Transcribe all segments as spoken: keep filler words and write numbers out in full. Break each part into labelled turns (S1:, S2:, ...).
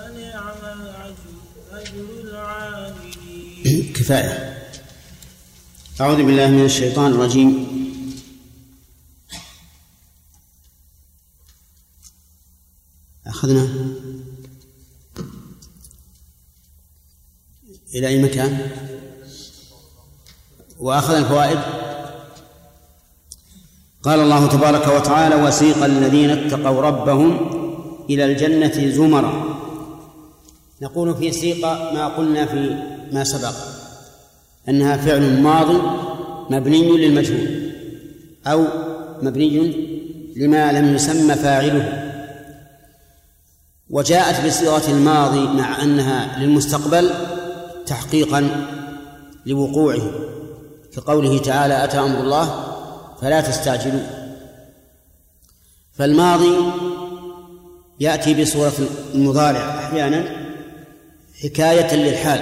S1: فنعم أجر العاملين.
S2: كفاية. أعوذ بالله من الشيطان الرجيم. أخذنا إلى أي مكان؟ وأخذ الفوائد. قال الله تبارك وتعالى: وسيق الذين اتقوا ربهم إلى الجنة زمرا. نقول في سيق ما قلنا في ما سبق أنها فعل ماض مبني للمجهول أو مبني لما لم يسمى فاعله، وجاءت بصيغة الماضي مع أنها للمستقبل تحقيقا لوقوعه، كقوله تعالى: أتى أمر الله فلا تستعجلوا. فالماضي يأتي بصورة المضارع أحيانا حكاية للحال،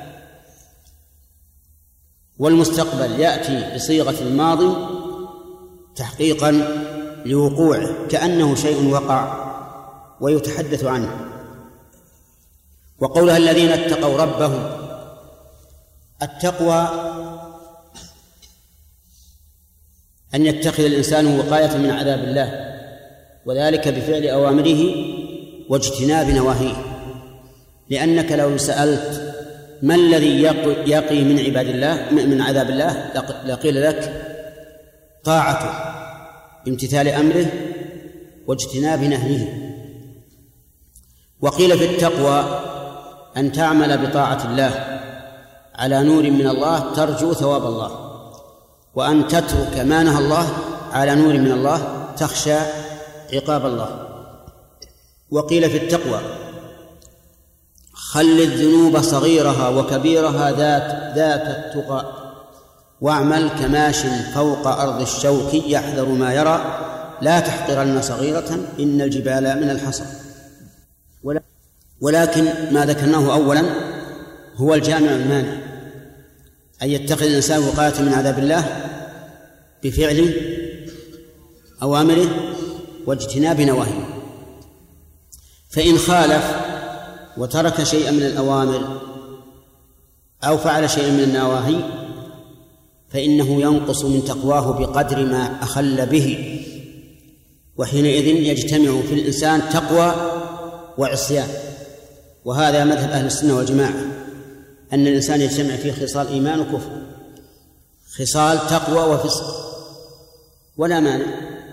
S2: والمستقبل يأتي بصيغة الماضي تحقيقا لوقوعه، كأنه شيء وقع ويتحدث عنه. وقولها الذين اتقوا ربهم، التقوى أن يتخذ الإنسان وقاية من عذاب الله، وذلك بفعل أوامره واجتناب نواهيه. لأنك لو سألت ما الذي يقي من عباد الله من عذاب الله لقيل لك طاعته بامتثال أمره واجتناب نهيه. وقيل في التقوى أن تعمل بطاعة الله على نور من الله ترجو ثواب الله، وأن تترك ما نهى الله على نور من الله تخشى عقاب الله. وقيل في التقوى خل الذنوب صغيرها وكبيرها ذات ذات التقى، واعمل كماش فوق أرض الشوك يحذر ما يرى، لا تحقرن صغيرة إن الجبال من الحصى. ولكن ما ذكرناه أولا هو الجامع المانع، أن يتخذ الإنسان وقاية من عذاب الله بفعل أوامره واجتناب نواهيه. فإن خالف وترك شيئا من الأوامر أو فعل شيئا من النواهي فإنه ينقص من تقواه بقدر ما أخل به، وحينئذ يجتمع في الإنسان تقوى وعصيان. وهذا مذهب أهل السنة والجماعة، أن الإنسان يجتمع فيه خصال إيمان وكفر، خصال تقوى وفسق، ولا مانع،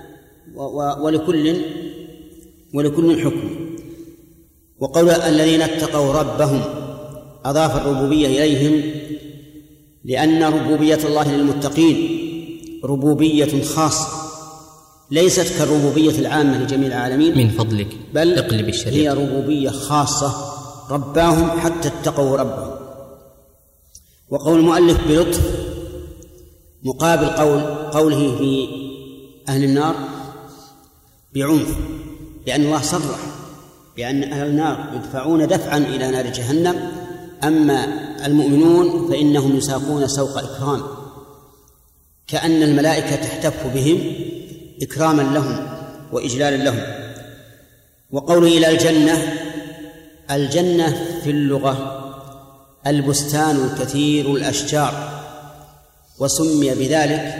S2: ولكل ولكل حكم. وقول الذين اتقوا ربهم أضاف الربوبية إليهم، لأن ربوبية الله للمتقين ربوبية خاصة ليست كالربوبية العامة لجميع العالمين
S3: من فضلك
S2: بل
S3: اقلب الشريط.
S2: هي ربوبية خاصة رباهم حتى اتقوا ربهم. وقول المؤلف بلطف مقابل قول قوله في أهل النار بعنف، لأن الله صرح بأن أهل النار يدفعون دفعا إلى نار جهنم، أما المؤمنون فإنهم يساقون سوق إكرام، كأن الملائكة تحتف بهم إكراما لهم وإجلالا لهم. وقوله إلى الجنة، الجنة في اللغة البستان الكثير الأشجار، وسمي بذلك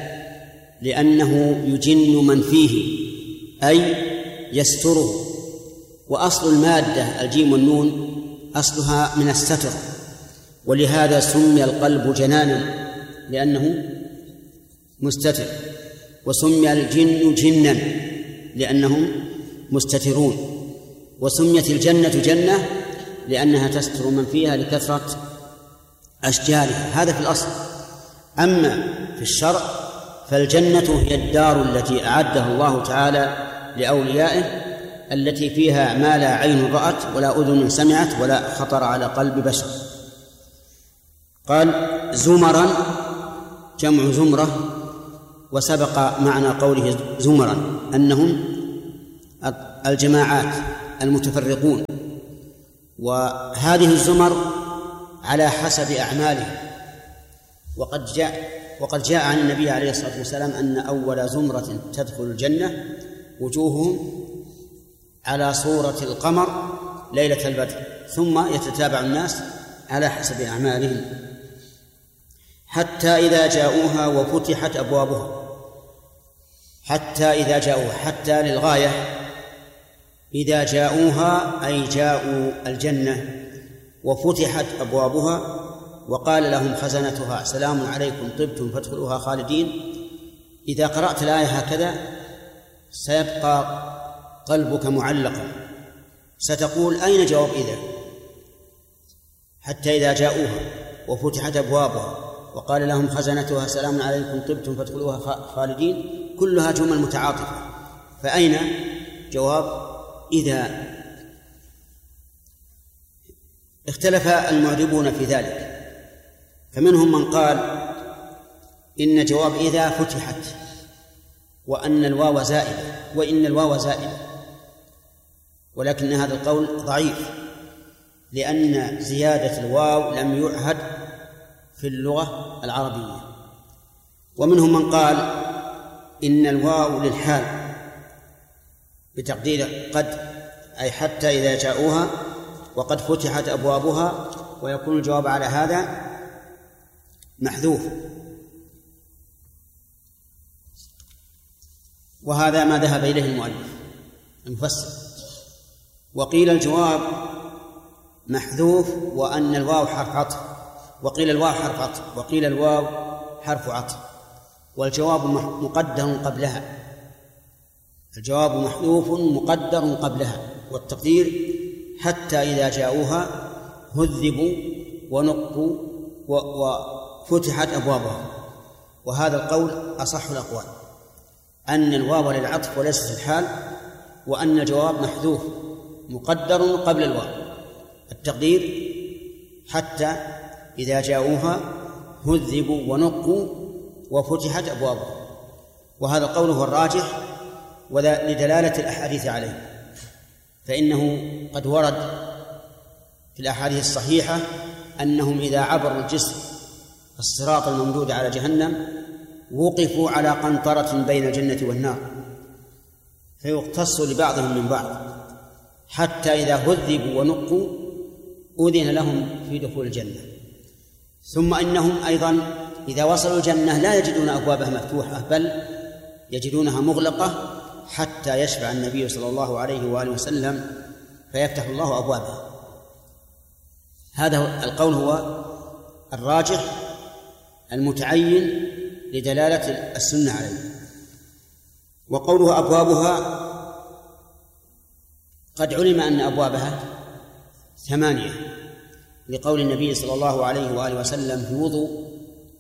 S2: لأنه يجن من فيه أي يستره. وأصل المادة الجيم والنون أصلها من الستر، ولهذا سمي القلب جنانا لأنه مستتر، وسمي الجن جنا لأنهم مستترون، وسميت الجنة جنة لأنها تستر من فيها لكثرة أشجارها. هذا في الأصل. أما في الشرع فالجنة هي الدار التي أعدها الله تعالى لأوليائه، التي فيها ما لا عين رأت ولا أذن سمعت ولا خطر على قلب بشر. قال زمرا جمع زمرة، وسبق معنى قوله زمرا أنهم الجماعات المتفرقون، وهذه الزمر على حسب أعمالهم. وقد جاء وقد جاء عن النبي عليه الصلاة والسلام أن أول زمرة تدخل الجنة وجوههم على صورة القمر ليلة البدر، ثم يتتابع الناس على حسب أعمالهم حتى إذا جاءوها وفتحت أبوابها. حتى إذا جاءوها، حتى للغاية. إذا جاءوها أي جاءوا الجنة وفتحت أبوابها وقال لهم خزنتها سلام عليكم طبتم فادخلوها خالدين. إذا قرأت الآية هكذا سيبقى قلبك معلقا، ستقول أين جواب إذا؟ حتى إذا جاءوها وفتحت أبوابها وقال لهم خزنتها سلام عليكم طبتم فادخلوها خالدين، كلها جمل متعاطفة، فأين جواب إذا؟ اختلف المعربون في ذلك، فمنهم من قال إن جواب إذا فتحت وأن الواو زائدة وإن الواو زائدة، ولكن هذا القول ضعيف لأن زيادة الواو لم يعهد في اللغة العربية. ومنهم من قال إن الواو للحال بتقدير قد، أي حتى إذا جاءوها وقد فتحت أبوابها، ويكون الجواب على هذا محذوف، وهذا ما ذهب إليه المؤلف المفسر. وقيل الجواب محذوف وأن الواو حرف عطف، وقيل الواو حرف عطف، وقيل الواو حرف عطف، والجواب مقدر قبلها، الجواب محذوف مقدر قبلها، والتقدير حتى إذا جاءوها هذبوا ونقوا وفتحت أبوابها. وهذا القول أصح الأقوال، أن الواو للعطف وليست الحال، وأن الجواب محذوف مقدر قبل الواو، التقدير حتى إذا جاءوها هذبوا ونقوا وفتحت أبوابها. وهذا القول هو الراجح ولدلالة الأحاديث عليه، فإنه قد ورد في الأحاديث الصحيحة أنهم إذا عبروا الجسر الصراط الممدود على جهنم وقفوا على قنطرة بين الجنة والنار فيقتص لبعضهم من بعض، حتى إذا هذبوا ونقوا أذن لهم في دخول الجنة. ثم إنهم أيضا إذا وصلوا الجنة لا يجدون أبوابها مفتوحة، بل يجدونها مغلقة حتى يشفع النبي صلى الله عليه وآله وسلم فيفتح الله أبوابها. هذا القول هو الراجح المتعين لدلالة السنة عليه. وقوله أبوابها قد علم أن أبوابها ثمانية، لقول النبي صلى الله عليه وآله وسلم في وضوء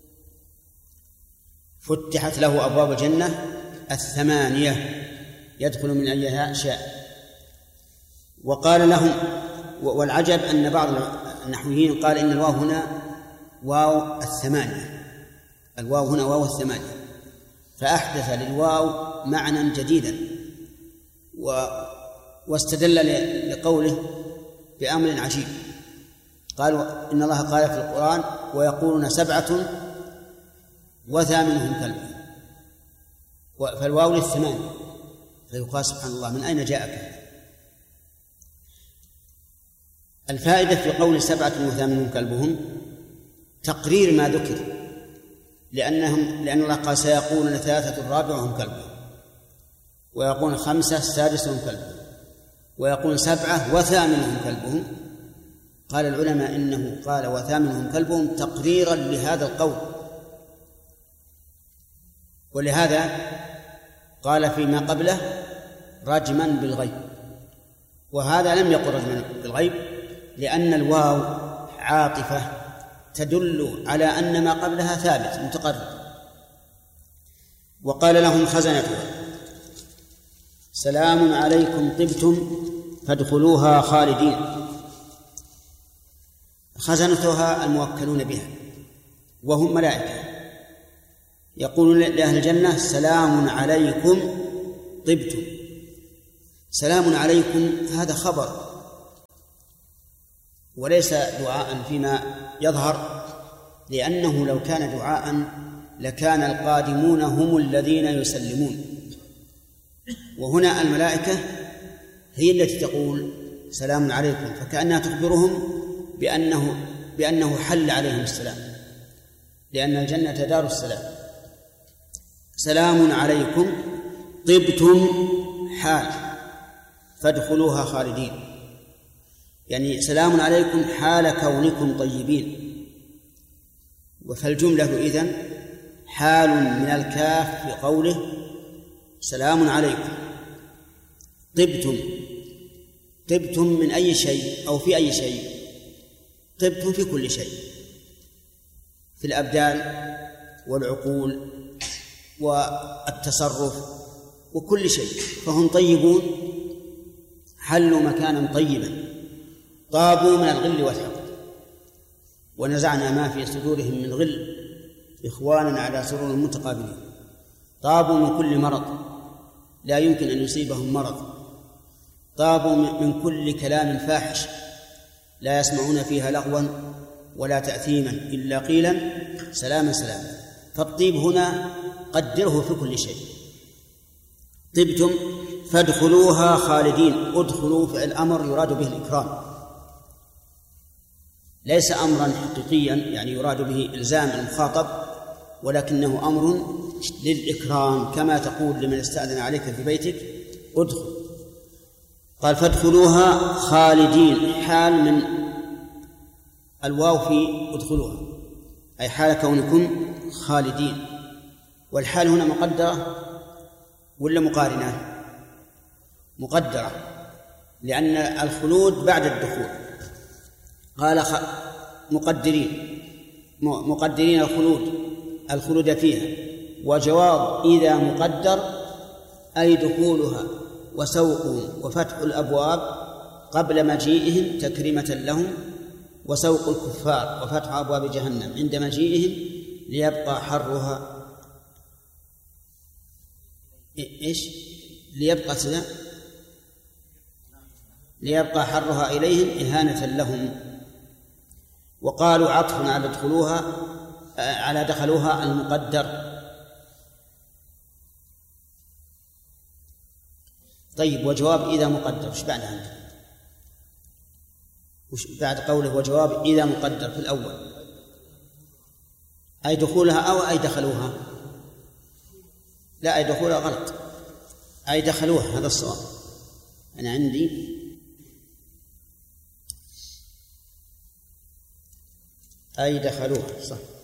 S2: فتحت له أبواب الجنة الثمانية يدخل من أيها شاء. وقال لهم، والعجب أن بعض النحويين قال إن الواو هنا واو الثمانية، الواو هنا واو الثمانية، فأحدث للواو معنى جديدا، واستدل لقوله بأمر عجيب. قالوا إن الله قال في القرآن ويقولون سبعة وثامنهم كلب، فالواو للثمانية، فيقال سبحان الله من أين جاءك؟ الفائدة في قول سبعة وثامنهم كلبهم تقرير ما ذكر، لأنهم لأن الله قال سيقولون ثلاثة رابعهم كلبهم، ويقولون خمسة سادسهم كلبهم، ويقول سبعة وثامنهم كلبهم. قال العلماء إنه قال وثامنهم كلبهم تقريرا لهذا القول، ولهذا قال فيما قبله رجما بالغيب، وهذا لم يقل رجما بالغيب لأن الواو عاطفة تدل على أن ما قبلها ثابت متقرر. وقال لهم خزنتها سلام عليكم طبتم فادخلوها خالدين. خزنتها الموكلون بها وهم ملائكة، يقولون لأهل الجنة سلام عليكم طبتم. سلام عليكم هذا خبر وليس دعاء فيما يظهر، لأنه لو كان دعاء لكان القادمون هم الذين يسلمون، وهنا الملائكة هي التي تقول سلام عليكم، فكأنها تخبرهم بأنه بأنه حل عليهم السلام، لأن الجنة دار السلام. سلام عليكم طبتم حال فادخلوها خالدين، يعني سلام عليكم حال كونكم طيبين. فالجملة إذن حال من الكاف في قوله سلام عليكم. طبتم، طبتم من أي شيء أو في أي شيء؟ طبتم في كل شيء، في الأبدان والعقول والتصرف وكل شيء، فهم طيبون، حلوا مكانا طيبا، طابوا من الغل والحقد، ونزعنا ما في صدورهم من غل إخوانا على سرور متقابلين. طابوا من كل مرض لا يمكن أن يصيبهم مرض، طابوا من كل كلام فاحش لا يسمعون فيها لغوا ولا تأثيما إلا قيلا سلاما سلاما. فالطيب هنا قدره في كل شيء. طبتم فادخلوها خالدين. ادخلوا فعل الأمر يراد به الإكرام، ليس أمرا حقيقيا يعني يراد به إلزام المخاطب، ولكنه أمر للإكرام، كما تقول لمن استأذن عليك في بيتك ادخل. قال فادخلوها خالدين، حال من الواو في ادخلوها، أي حال كونكم خالدين. والحال هنا مقدرة ولا مقارنة؟ مقدرة، لأن الخلود بعد الدخول. قال خ... مقدرين مقدرين الخلود الخلود فيها. وجواب إذا مقدر أي دخولها وسوقهم وفتح الأبواب قبل مجيئهم تكريمة لهم، وسوق الكفار وفتح أبواب جهنم عند مجيئهم ليبقى حرها إيش ليبقى سلا ليبقى حرها إليهم إهانة لهم. وقالوا عطف على دخلوها على دخلوها المقدر. طيب وجواب إذا مقدر وش بعد عنده؟ وش بعد قوله وجواب إذا مقدر في الأول؟ أي دخولها أو أي دخلوها؟ لا، أي دخولها غلط، أي دخلوها، هذا الصواب. أنا عندي أي دخلوها صح.